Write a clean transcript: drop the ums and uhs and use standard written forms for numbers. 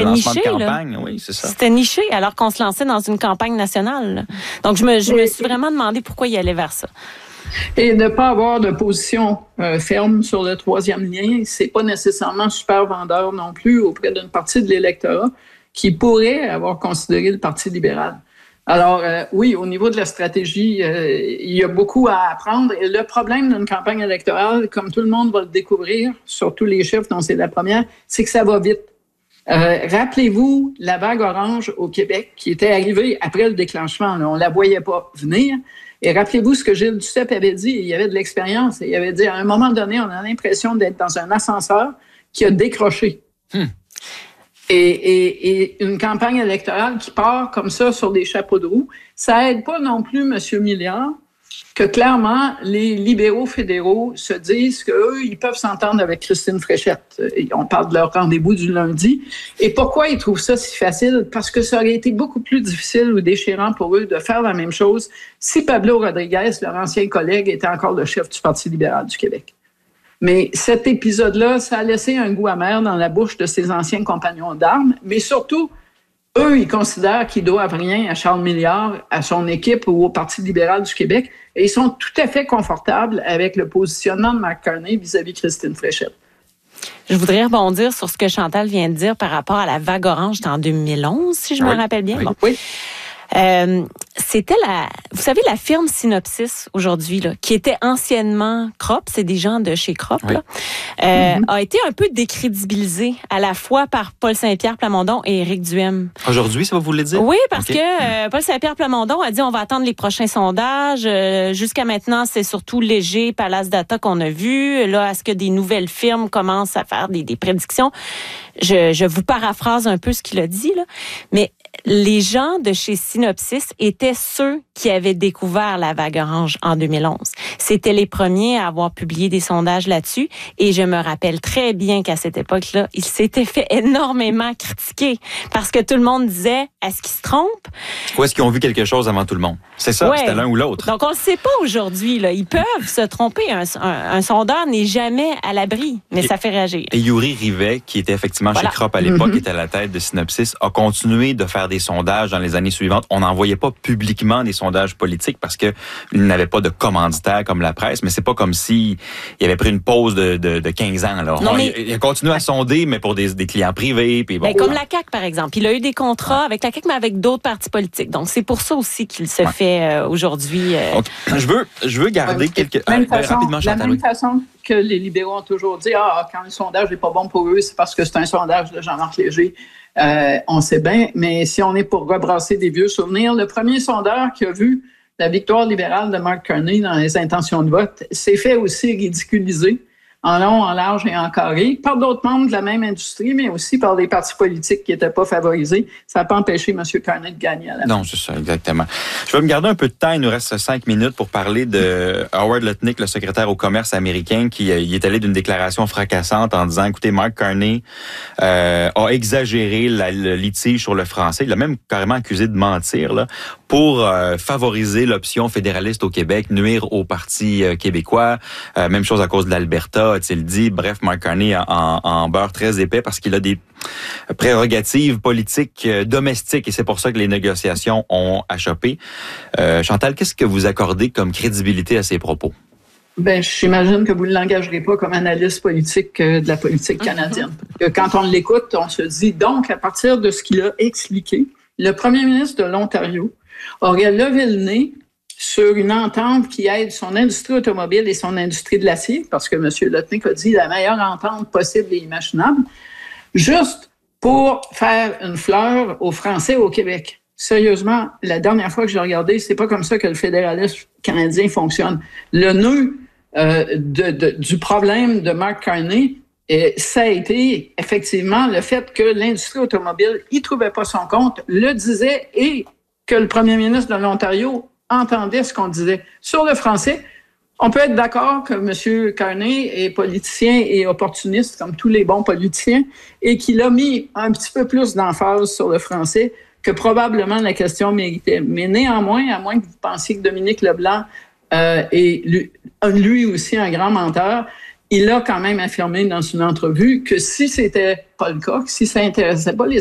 c'était niché, là. Oui, c'est ça. C'était niché, alors qu'on se lançait dans une campagne nationale, là. Donc, je me suis vraiment demandé pourquoi il allait vers ça. Et ne pas avoir de position ferme sur le troisième lien, c'est pas nécessairement super vendeur non plus auprès d'une partie de l'électorat qui pourrait avoir considéré le Parti libéral. Alors, oui, au niveau de la stratégie, il y a beaucoup à apprendre. Et le problème d'une campagne électorale, comme tout le monde va le découvrir, surtout les chefs dont c'est la première, c'est que ça va vite. Rappelez-vous la vague orange au Québec qui était arrivée après le déclenchement. Là, on la voyait pas venir. Et rappelez-vous ce que Gilles Duceppe avait dit. Il y avait de l'expérience. Il avait dit, à un moment donné, on a l'impression d'être dans un ascenseur qui a décroché. Et une campagne électorale qui part comme ça sur des chapeaux de roue, ça aide pas non plus M. Milliard que clairement, les libéraux fédéraux se disent qu'eux, ils peuvent s'entendre avec Christine Fréchette. On parle de leur rendez-vous du lundi. Et pourquoi ils trouvent ça si facile? Parce que ça aurait été beaucoup plus difficile ou déchirant pour eux de faire la même chose si Pablo Rodriguez, leur ancien collègue, était encore le chef du Parti libéral du Québec. Mais cet épisode-là, ça a laissé un goût amer dans la bouche de ses anciens compagnons d'armes, mais surtout, eux, ils considèrent qu'ils doivent rien à Charles Milliard, à son équipe ou au Parti libéral du Québec, et ils sont tout à fait confortables avec le positionnement de Mark Carney vis-à-vis Christine Fréchette. Je voudrais rebondir sur ce que Chantal vient de dire par rapport à la vague orange en 2011, si je me rappelle bien. Oui. Bon. Oui. C'était vous savez, la firme Synopsys aujourd'hui, là, qui était anciennement Crop, c'est des gens de chez Crop, là, a été un peu décrédibilisée à la fois par Paul Saint-Pierre Plamondon et Éric Duhem. Aujourd'hui, ça va vous le dire? Oui, parce que Paul Saint-Pierre Plamondon a dit on va attendre les prochains sondages. Jusqu'à maintenant, c'est surtout Léger, Palace Data qu'on a vu. Là, est-ce que des nouvelles firmes commencent à faire des prédictions? Je vous paraphrase un peu ce qu'il a dit, là, mais les gens de chez Synopsys étaient ceux qui avaient découvert la vague orange en 2011. C'était les premiers à avoir publié des sondages là-dessus et je me rappelle très bien qu'à cette époque-là, il s'était fait énormément critiquer parce que tout le monde disait est-ce qu'ils se trompent? Ou est-ce qu'ils ont vu quelque chose avant tout le monde? C'est ça, c'était l'un ou l'autre. Donc, on ne le sait pas aujourd'hui, là. Ils peuvent se tromper. Un sondeur n'est jamais à l'abri, mais ça fait réagir. Et Yuri Rivet, qui était effectivement chez Crop à l'époque, qui était à la tête de Synopsys, a continué de faire des sondages dans les années suivantes. On n'en voyait pas publiquement des sondages politiques parce qu'il n'avait pas de commanditaire comme la presse, mais c'est pas comme s'il avait pris une pause de 15 ans. Là. Non, il a continué à sonder, mais pour des clients privés. Puis bon, comme la CAQ, par exemple. Il a eu des contrats avec la CAQ, mais avec d'autres partis politiques. Donc, c'est pour ça aussi qu'il se fait aujourd'hui. Je veux garder quelques... rapidement, Chantal, la même façon que les libéraux ont toujours dit quand le sondage n'est pas bon pour eux, c'est parce que c'est un sondage de Jean-Marc Léger. On sait bien, mais si on est pour rebrasser des vieux souvenirs, le premier sondeur qui a vu la victoire libérale de Mark Carney dans les intentions de vote s'est fait aussi ridiculiser en long, en large et en carré, par d'autres membres de la même industrie, mais aussi par des partis politiques qui n'étaient pas favorisés. Ça n'a pas empêché M. Carney de gagner à la fin. Non, c'est ça, exactement. Je vais me garder un peu de temps. Il nous reste 5 minutes pour parler de Howard Lutnick, le secrétaire au commerce américain, qui il est allé d'une déclaration fracassante en disant, écoutez, Mark Carney a exagéré le litige sur le français. Il l'a même carrément accusé de mentir là, pour favoriser l'option fédéraliste au Québec, nuire au Parti québécois. Même chose à cause de l'Alberta, a-t-il dit. Bref, Mark Carney en beurre très épais parce qu'il a des prérogatives politiques domestiques et c'est pour ça que les négociations ont achoppé. Chantal, qu'est-ce que vous accordez comme crédibilité à ces propos? Ben, j'imagine que vous ne l'engagerez pas comme analyste politique de la politique canadienne. Quand on l'écoute, on se dit donc, à partir de ce qu'il a expliqué, le premier ministre de l'Ontario aurait levé le nez sur une entente qui aide son industrie automobile et son industrie de l'acier, parce que M. Lutnick a dit la meilleure entente possible et imaginable, juste pour faire une fleur aux Français au Québec. Sérieusement, la dernière fois que j'ai regardé, c'est pas comme ça que le fédéralisme canadien fonctionne. Le nœud du problème de Mark Carney, ça a été effectivement le fait que l'industrie automobile y trouvait pas son compte, le disait, et que le premier ministre de l'Ontario entendait ce qu'on disait. Sur le français, on peut être d'accord que M. Carney est politicien et opportuniste, comme tous les bons politiciens, et qu'il a mis un petit peu plus d'emphase sur le français que probablement la question méritait. Mais néanmoins, à moins que vous pensiez que Dominique Leblanc est lui aussi un grand menteur, il a quand même affirmé dans une entrevue que si c'était pas le cas, que si ça intéressait pas les